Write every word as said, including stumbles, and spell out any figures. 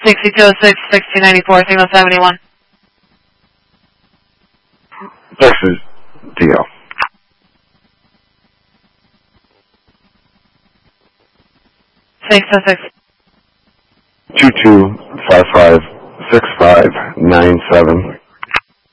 sixty-two oh six, sixteen ninety-four, signal seventy-one. This is Dio. six oh six. Two two five five six five nine seven.